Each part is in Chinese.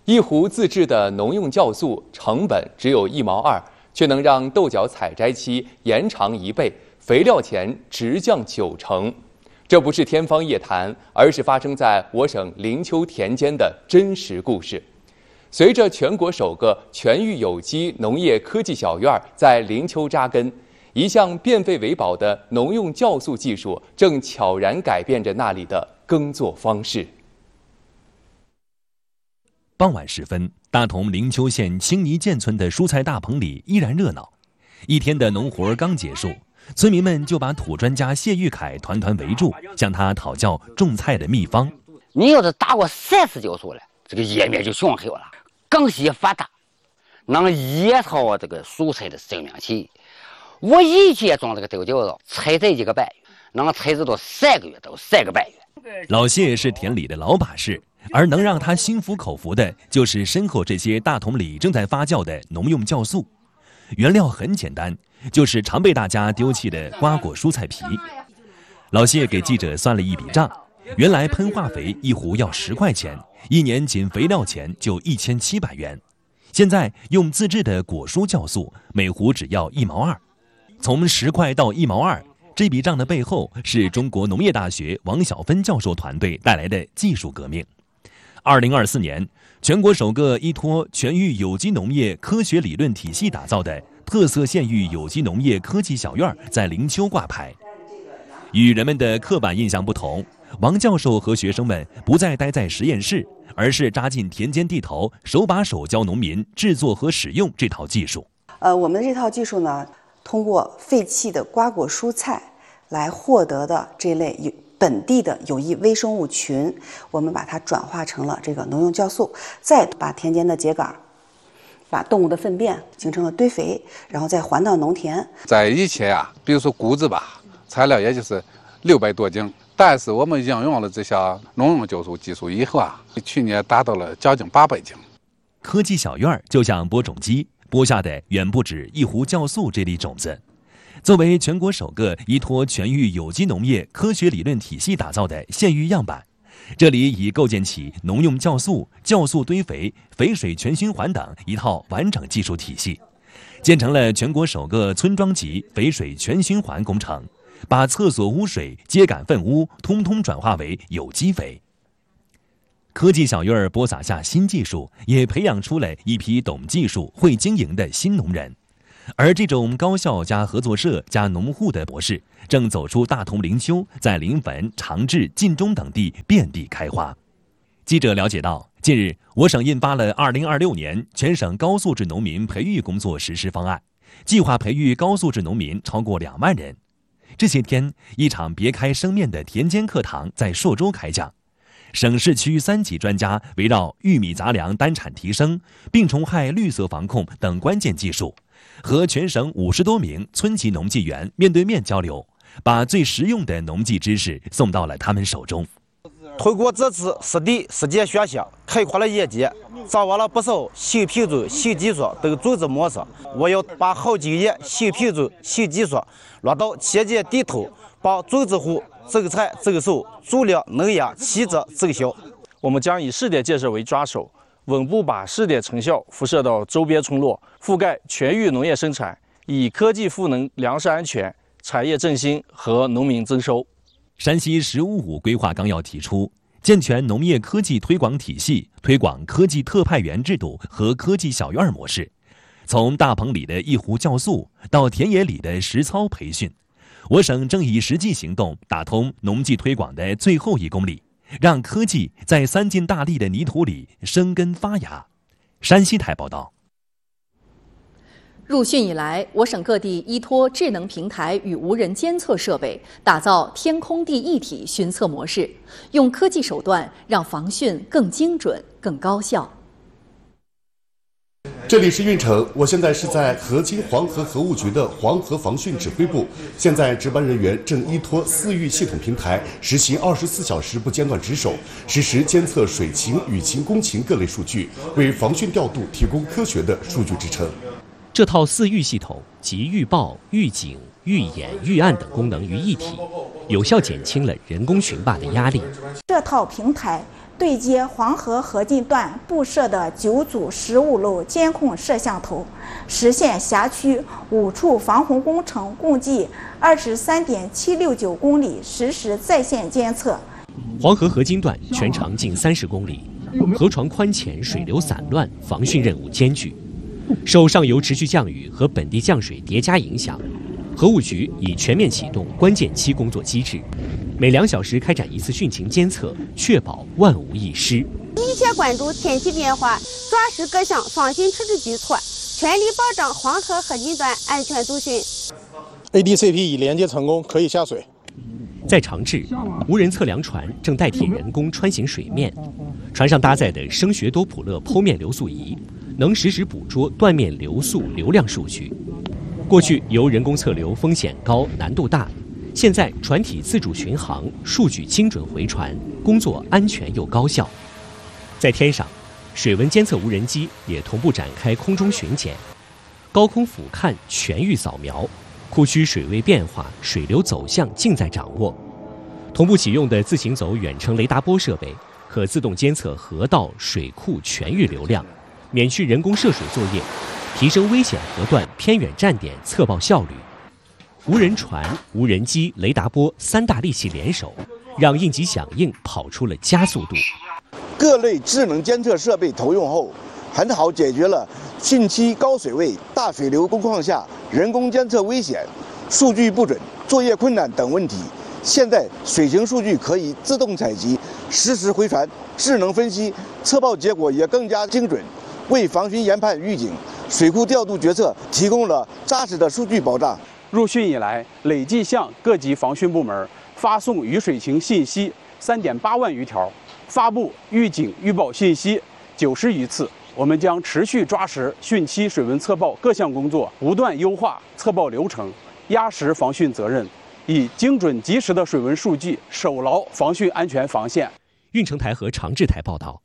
一壶自制的农用酵素成本只有1毛2，却能让豆角采摘期延长1倍，肥料钱直降90%。这不是天方夜谭，而是发生在我省灵丘田间的真实故事。随着全国首个全域有机农业科技小院在灵丘扎根，一向变废为宝的农用酵素技术正悄然改变着那里的耕作方式。 傍晚时分，大同灵丘县青泥涧村的蔬菜大棚里依然热闹。一天的农活刚结束，村民们就把土专家谢玉凯团团围住，向他讨教种菜的秘方。 你要是打过30酵素了，这个叶面就雄厚了，更细发达，能延长这个蔬菜的生命期。我以前种这个豆角子，采摘1个半月，能采摘到3个月到3个半月。 老谢是田里的老把式，而能让他心服口服的，就是身后这些大桶里正在发酵的农用酵素。原料很简单，就是常被大家丢弃的瓜果蔬菜皮。老谢给记者算了一笔账，原来喷化肥一壶要10块钱，1年仅肥料钱就1700元。现在用自制的果蔬酵素，每壶只要1毛2。从10块到1毛2，这笔账的背后是中国农业大学王晓芬教授团队带来的技术革命。2024年，全国首个依托全域有机农业科学理论体系打造的特色县域有机农业科技小院在灵丘挂牌。与人们的刻板印象不同，王教授和学生们不再待在实验室，而是扎进田间地头，手把手教农民制作和使用这套技术。 我们的这套技术呢，通过废弃的瓜果蔬菜来获得的这类本地的有益微生物群，我们把它转化成了这个农用酵素，再把田间的秸秆、把动物的粪便形成了堆肥，然后再还到农田。 在以前啊，比如说谷子吧，材料也就是600多斤，但是我们应用了这项农用酵素技术以后啊，去年达到了将近800斤。 科技小院就像播种机，播下的远不止一壶酵素这粒种子。作为全国首个依托全域有机农业科学理论体系打造的县域样板，这里已构建起农用酵素、酵素堆肥、肥水全循环等一套完整技术体系，建成了全国首个村庄级肥水全循环工程，把厕所污水、秸秆粪污通通转化为有机肥。科技小院播撒下新技术，也培养出了一批懂技术、会经营的新农人。而这种高校加合作社加农户的模式，正走出大同灵丘，在临汾、长治、晋中等地遍地开花。记者了解到，近日我省印发了2026年全省高素质农民培育工作实施方案，计划培育高素质农民超过2万人。这些天，一场别开生面的田间课堂在朔州开讲。省市区3级专家围绕玉米杂粮单产提升、病虫害绿色防控等关键技术，和全省50多名村级农技员面对面交流，把最实用的农技知识送到了他们手中。 通过这次实地实践学习，开阔了眼界，掌握了不少新品种、新技术等种植模式。我要把好经验、新品种、新技术落到田间地头，帮种植户增产增收，助力农业气质增效。 我们将以试点建设为抓手，稳步把试点成效辐射到周边村落，覆盖全域农业生产，以科技赋能粮食安全、产业振兴和农民增收。 山西“15+5”规划纲要提出，健全农业科技推广体系，推广科技特派员制度和科技小院模式。从大棚里的一壶酵素到田野里的实操培训，我省正以实际行动打通农技推广的最后1公里，让科技在3进大地的泥土里生根发芽。山西台报道。 入汛以来，我省各地依托智能平台与无人监测设备，打造天空地一体巡测模式，用科技手段让防汛更精准、更高效。 这里是运城，我现在是在河津黄河河务局的黄河防汛指挥部。现在值班人员正依托4域系统平台，实行24小时不间断值守，实时监测水情、雨情、工情各类数据，为防汛调度提供科学的数据支撑。 这套4域系统集预报、预警、预演、预案等功能于一体，有效减轻了人工巡坝的压力。 这套平台对接黄河河泾段布设的9组15路监控摄像头，实现辖区5处防洪工程共计23.769公里实时在线监测。 黄河河泾段全长近30公里，河床宽浅，水流散乱，防汛任务艰巨。受上游持续降雨和本地降水叠加影响，河务局已全面启动关键期工作机制，每2小时开展1次汛情监测，确保万无一失。 密切关注天气变化，抓实各项防汛处置举措，全力保障黄河河泾段安全度汛。 ADCP 已连接成功，可以下水。 在长治，无人测量船正代替人工穿行水面，船上搭载的声学多普勒剖面流速仪能实时捕捉断面流速流量数据。过去由人工测流风险高、难度大，现在船体自主巡航，数据精准回传，工作安全又高效。在天上，水文监测无人机也同步展开空中巡检，高空俯瞰全域扫描，库区水位变化、水流走向尽在掌握。同步启用的自行走远程雷达波设备，可自动监测河道、水库全域流量，免去人工涉水作业，提升危险河段偏远站点测报效率。无人船、无人机、雷达波3大利器联手，让应急响应跑出了加速度。 各类智能监测设备投用后，很好解决了汛期高水位、大水流工况下人工监测危险、数据不准、作业困难等问题。现在水情数据可以自动采集、实时回传、智能分析，测报结果也更加精准，为防汛研判预警、水库调度决策提供了扎实的数据保障。 入汛以来，累计向各级防汛部门发送雨水情信息3.8万余条，发布预警预报信息90余次。我们将持续抓实汛期水文测报各项工作，不断优化测报流程，压实防汛责任，以精准及时的水文数据守牢防汛安全防线。 运城台和长治台报道。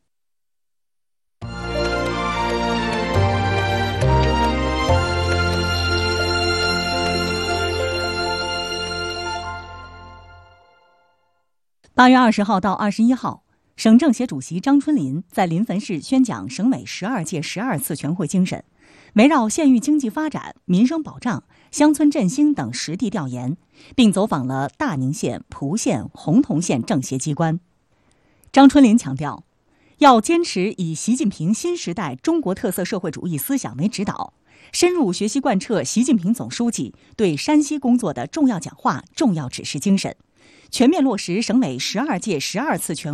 8月20号到21号，省政协主席张春林在临汾市宣讲省委12届12次全会精神，围绕县域经济发展、民生保障、乡村振兴等实地调研，并走访了大宁县、蒲县、洪洞县政协机关。张春林强调，要坚持以习近平新时代中国特色社会主义思想为指导，深入学习贯彻习近平总书记对山西工作的重要讲话、重要指示精神，全面落实省委12届12次全